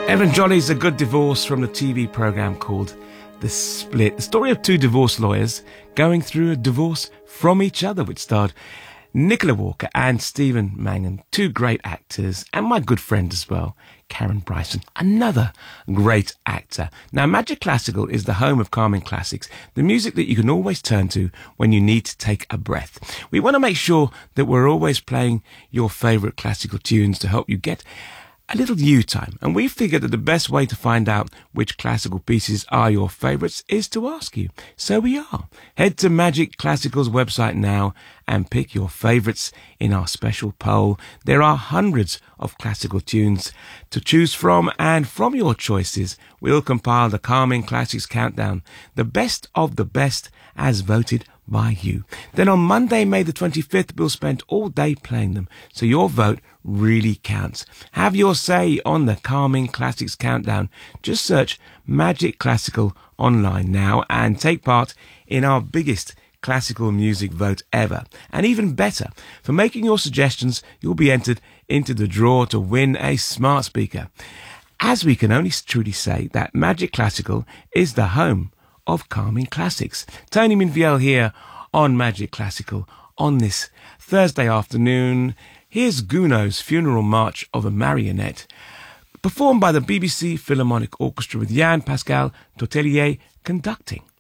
Evan Johnny's A Good Divorce from the TV programme called The Split. The story of two divorce lawyers going through a divorce from each other, which starred Nicola Walker and Stephen Mangan, two great actors, and my good friend as well, Karen Bryson, another great actor. Now, Magic Classical is the home of Carmen Classics, the music that you can always turn to when you need to take a breath. We want to make sure that we're always playing your favourite classical tunes to help you get a little you time, and we figured that the best way to find out which classical pieces are your favourites is to ask you. So we are. Head to Magic Classical's website now and pick your favourites in our special poll. There are hundreds of classical tunes to choose from, and from your choices we'll compile the Carmen Classics Countdown, the best of the best as voted by you. Then on Monday, May the 25th, we'll spend all day playing them, so your vote really counts. Have your say on the Carmen Classics Countdown. Just search Magic Classical online now and take part in our biggest classical music vote ever. And even better, for making your suggestions, you'll be entered into the draw to win a smart speaker. As we can only truly say that Magic Classical is the home of Carmen Classics. Tony Minviel here on Magic Classical on this Thursday afternoon. Here's Gounod's Funeral March of a Marionette, performed by the BBC Philharmonic Orchestra with Jan Pascal Tortelier conducting.